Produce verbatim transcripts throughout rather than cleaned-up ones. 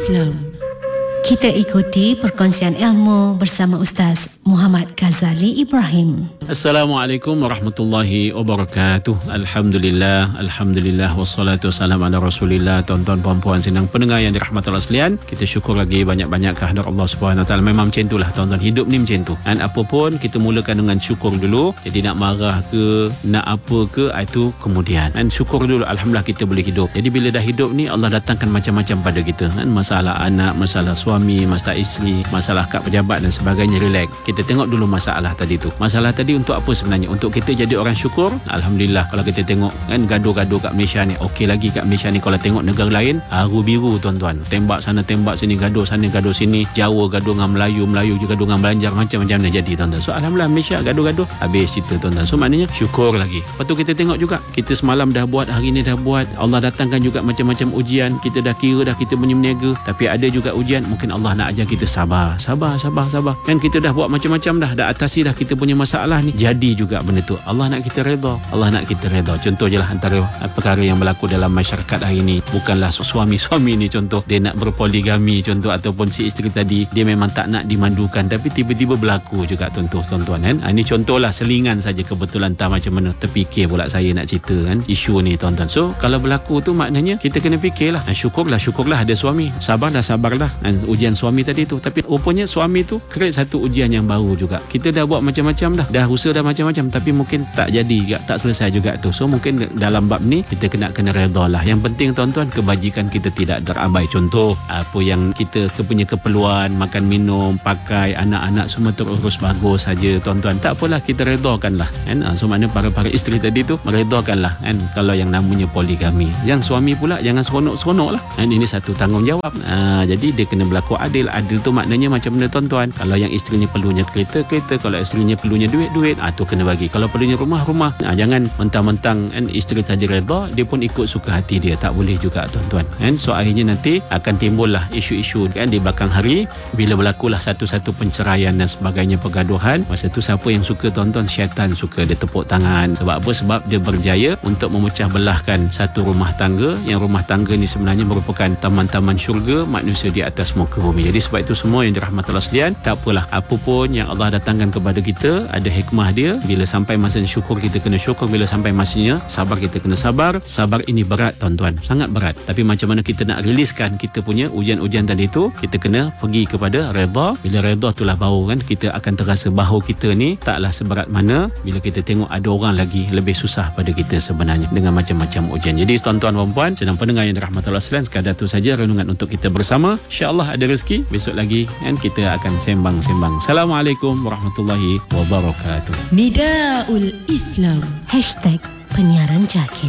Islam. Kita ikuti perkongsian ilmu bersama Ustaz Muhammad Ghazali Ibrahim. Assalamualaikum warahmatullahi wabarakatuh. Alhamdulillah, Alhamdulillah, wassalatu wassalamu ala rasulillah. Tuan-tuan, puan-puan, senang pendengar yang dirahmati Allah sekalian, kita syukur lagi banyak-banyak kehadirat Allah Subhanahu Wa Taala. Memang macam itulah tuan-tuan, hidup ni macam tu. Dan apa pun kita mulakan dengan syukur dulu. Jadi nak marah ke, nak apa ke, itu kemudian. Dan syukur dulu, alhamdulillah kita boleh hidup. Jadi bila dah hidup ni, Allah datangkan macam-macam pada kita. Kan masalah anak, masalah suami, masalah isteri, masalah kad pejabat dan sebagainya, relax. Kita tengok dulu masalah tadi tu. Masalah tadi untuk apa sebenarnya? Untuk kita jadi orang syukur. Alhamdulillah, kalau kita tengok kan gaduh-gaduh kat Malaysia ni, okey lagi kat Malaysia ni. Kalau tengok negara lain, haru biru tuan-tuan. Tembak sana, tembak sini, gaduh sana, gaduh sini. Jawa gaduh dengan Melayu, Melayu juga gaduh dengan Belanjar, macam-macam dah jadi tuan-tuan. So alhamdulillah Malaysia gaduh-gaduh, habis cerita tuan-tuan. So maknanya syukur lagi. Lepas tu kita tengok juga, kita semalam dah buat, hari ni dah buat. Allah datangkan juga macam-macam ujian. Kita dah kira dah, kita punya meniaga. Tapi ada juga ujian, mungkin Allah nak ajar kita sabar, sabar, sabar, sabar. Kan kita dah buat macam-macam dah, dah atasi dah kita punya masalah ni. Jadi juga benda tu, Allah nak kita redha, Allah nak kita redha. Contoh je lah antara perkara yang berlaku dalam masyarakat hari ni. Bukanlah suami-suami ni contoh, dia nak berpoligami contoh, ataupun si isteri tadi dia memang tak nak dimandukan, tapi tiba-tiba berlaku juga contoh tuan-tuan kan. Ha, ini contohlah, selingan saja, kebetulan tak macam mana. Terfikir pula saya nak cerita kan isu ni tuan-tuan. So kalau berlaku tu maknanya kita kena fikirlah. Ha, syukurlah, syukurlah ada suami. Sabarlah, sabarlah. Ha, ujian suami tadi tu. Tapi rupanya suami tu create satu ujian yang baru juga. Kita dah buat macam-macam dah, dah usaha dah macam-macam, tapi mungkin tak jadi, tak selesai juga tu. So mungkin dalam bab ni kita kena kena redha lah. Yang penting tuan-tuan, kebajikan kita tidak terabai. Contoh apa yang kita punya keperluan, makan minum, pakai, anak-anak semua terurus bagus saja tuan-tuan. Tak apalah, kita redakanlah kan. So makna para-para isteri tadi tu meredakanlah kan, kalau yang namanya poligami. Yang suami pula jangan seronok-seronok lah kan. Ini satu tanggungjawab. Ha, jadi dia kena berlaku adil. Adil tu maknanya macam mana tuan-tuan? Kalau yang isterinya perlunya kereta, kereta. Kalau isterinya perlunya duit, duit. Ah, tu kena bagi. Kalau perlunya rumah, rumah. Ah, jangan mentang-mentang kan isteri tadi redha, dia pun ikut suka hati dia. Tak boleh juga tuan-tuan. Kan? So akhirnya nanti akan timbullah isu-isu kan di belakang hari. Bila berlakulah satu-satu penceraian dan sebagainya, pergaduhan. Masa tu siapa yang suka tuan-tuan? Syaitan suka, dia tepuk tangan. Sebab apa? Sebab dia berjaya untuk memecah belahkan satu rumah tangga. Yang rumah tangga ni sebenarnya merupakan taman-taman syurga manusia di atas muka bumi. Jadi sebab itu semua yang dirahmati Allah sekalian, tak apalah, apa pun yang Allah datangkan kepada kita, ada hikmah dia. Bila sampai masanya syukur, kita kena syukur. Bila sampai masanya sabar, kita kena sabar. Sabar ini berat tuan-tuan, sangat berat. Tapi macam mana kita nak riliskan kita punya ujian-ujian tadi tu? Kita kena pergi kepada redha. Bila redha itulah baru kan kita akan terasa bahawa kita ni taklah seberat mana bila kita tengok ada orang lagi lebih susah pada kita sebenarnya dengan macam-macam ujian. Jadi tuan-tuan dan puan, sedang pendengar yang dirahmati Allah sekalian, sekadar tu saja renungan untuk kita bersama. InsyaAllah ada rezeki besok lagi kan kita akan sembang-sembang. Assalamualaikum warahmatullahi wabarakatuh. Nidaul Islam. Hashtag penyiaran Jakin.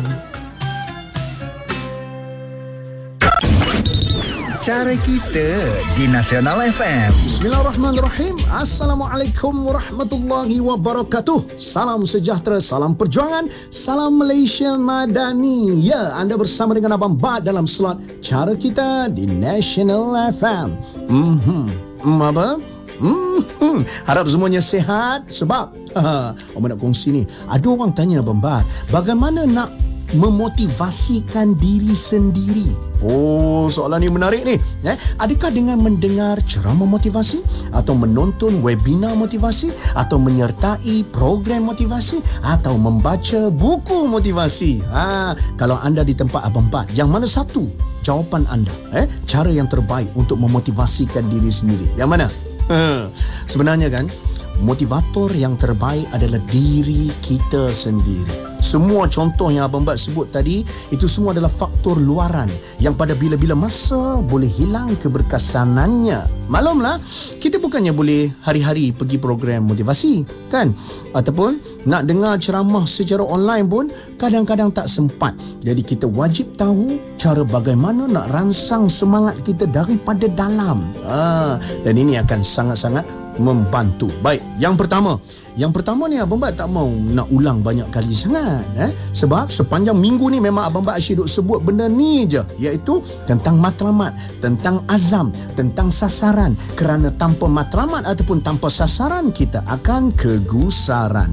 Cara kita di Nasional F M. Bismillahirrahmanirrahim. Assalamualaikum warahmatullahi wabarakatuh. Salam sejahtera, salam perjuangan, salam Malaysia Madani. Ya, anda bersama dengan Abang Bad dalam slot Cara Kita di Nasional F M. Mhm. Mm, apa? Hmm, harap semuanya sihat. Sebab ha, Abang nak kongsi ni, ada orang tanya Abang Bad, bagaimana nak memotivasikan diri sendiri? Oh, soalan ni menarik ni. Eh, adakah dengan mendengar ceramah motivasi, atau menonton webinar motivasi, atau menyertai program motivasi, atau membaca buku motivasi? Ha, kalau anda di tempat Abang Bad, yang mana satu jawapan anda? Eh, cara yang terbaik untuk memotivasikan diri sendiri, yang mana? Ha, sebenarnya kan, motivator yang terbaik adalah diri kita sendiri. Semua contoh yang Abang Bad sebut tadi, itu semua adalah faktor luaran yang pada bila-bila masa boleh hilang keberkesanannya. Maklumlah, kita bukannya boleh hari-hari pergi program motivasi, kan? Ataupun nak dengar ceramah secara online pun kadang-kadang tak sempat. Jadi kita wajib tahu cara bagaimana nak rangsang semangat kita daripada dalam. Ha, dan ini akan sangat-sangat membantu. Baik, yang pertama, Yang pertama ni Abang Bat tak mau nak ulang banyak kali sangat eh? Sebab sepanjang minggu ni memang Abang Bat asyik duk sebut benda ni je, iaitu tentang matlamat, tentang azam, tentang sasaran. Kerana tanpa matlamat ataupun tanpa sasaran, kita akan kegusaran.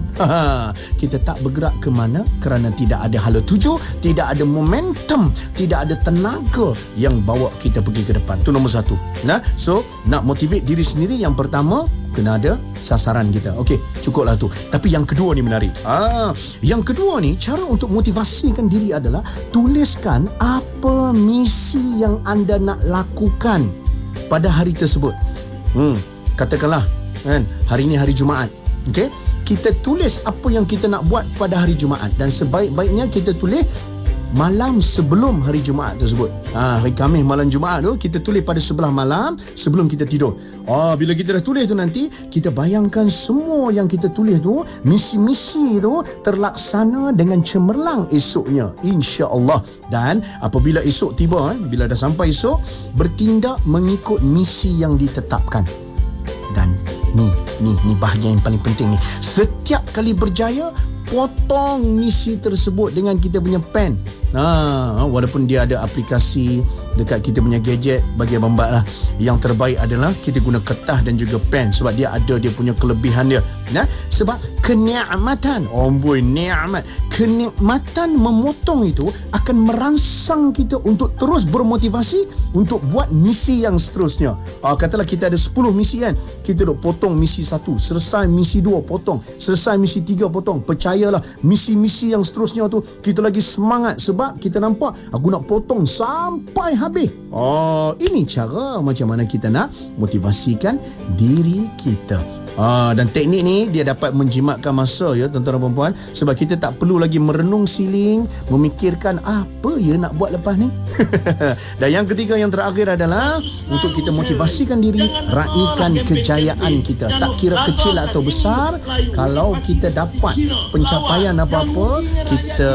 Kita tak bergerak ke mana kerana tidak ada hala tuju, tidak ada momentum, tidak ada tenaga yang bawa kita pergi ke depan. Itu nombor satu. Nah, so nak motivate diri sendiri, yang pertama kena ada sasaran kita. Okey, cukuplah tu. Tapi yang kedua ni menarik. Ah, yang kedua ni, cara untuk motivasikan diri adalah tuliskan apa misi yang anda nak lakukan pada hari tersebut. Hmm, katakanlah kan, hari ni hari Jumaat. Okey, kita tulis apa yang kita nak buat pada hari Jumaat, dan sebaik-baiknya kita tulis malam sebelum hari Jumaat tersebut. Ha, hari Khamis malam Jumaat tu kita tulis pada sebelah malam sebelum kita tidur. Ah, bila kita dah tulis tu, nanti kita bayangkan semua yang kita tulis tu, misi-misi tu terlaksana dengan cemerlang esoknya, insya-Allah. Dan apabila esok tiba, eh, bila dah sampai esok, bertindak mengikut misi yang ditetapkan. Dan ni, ni, ni bahagian yang paling penting ni. Setiap kali berjaya, potong misi tersebut dengan kita punya pen. Ha, walaupun dia ada aplikasi dekat kita punya gadget, bagi Abang Bat lah, yang terbaik adalah kita guna kertas dan juga pen, sebab dia ada dia punya kelebihan dia. Nah, sebab kenikmatan, oh boy, nikmat, kenikmatan memotong itu akan merangsang kita untuk terus bermotivasi untuk buat misi yang seterusnya. Ah, katalah kita ada sepuluh misi kan, kita duk potong misi satu, selesai misi dua potong, selesai misi tiga potong. Percayalah, misi-misi yang seterusnya tu kita lagi semangat, sebab kita nampak aku nak potong sampai habis. Oh, ini cara macam mana kita nak motivasikan diri kita. Ah, dan teknik ni dia dapat menjimatkan masa, ya tuan-tuan dan puan-puan, sebab kita tak perlu lagi merenung siling, memikirkan apa ya nak buat lepas ni. Dan yang ketiga, yang terakhir adalah untuk kita motivasikan diri, raikan kejayaan kita. Tak kira kecil atau besar, kalau kita dapat pencapaian apa-apa, kita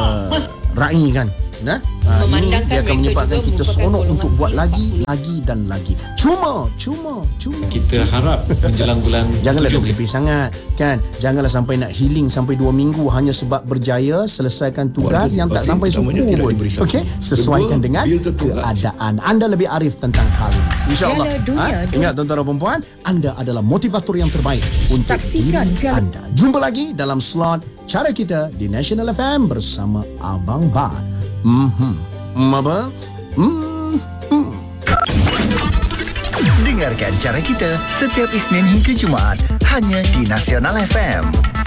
raikan. Nah, ha, ini dia akan menyebabkan kita seronok untuk buat lagi, lagi dan lagi. Cuma, cuma, cuma. Kita harap menjelang bulan janganlah dah berlebih sangat, kan? Janganlah sampai nak healing sampai dua minggu hanya sebab berjaya selesaikan tugas yang tak sampai suku pun. Okey, sesuaikan dengan keadaan. Anda lebih arif tentang hal ini, insya-Allah. Ha? Ingat tuan-tuan dan puan-puan, anda adalah motivator yang terbaik untuk Saksikan diri anda. Jumpa lagi dalam slot Cara Kita di National F M bersama Abang Bat. Mhm. Apa? Mhm. Dengarkan Cara Kita setiap Isnin hingga Jumaat hanya di Nasional F M.